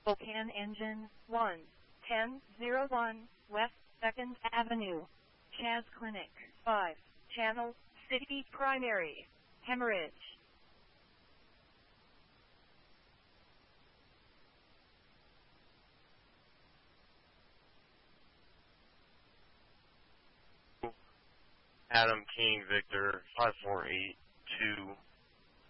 Spokane Engine 1, 1001 West 2nd Avenue. Chaz Clinic 5, Channel, City Primary, Hemorrhage. Adam King Victor 5482